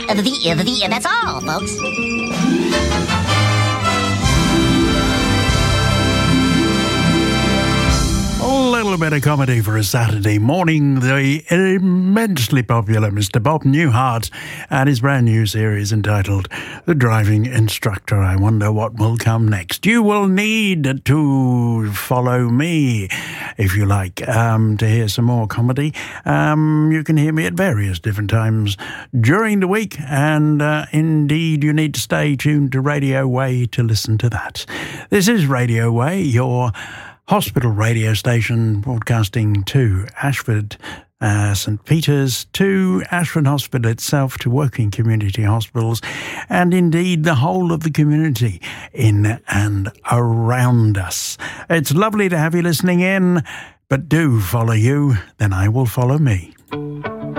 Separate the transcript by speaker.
Speaker 1: That's all, folks.
Speaker 2: A little bit of comedy for a Saturday morning. The immensely popular Mr. Bob Newhart and his brand new series entitled The Driving Instructor. I wonder what will come next. You will need to follow me if you like to hear some more comedy. You can hear me at various different times during the week, and indeed you need to stay tuned to Radio Way to listen to that. This is Radio Way, your hospital radio station, broadcasting to Ashford, St Peter's, to Ashford Hospital itself, to working community hospitals, and indeed the whole of the community in and around us. It's lovely to have you listening in, but do follow you, then I will follow me.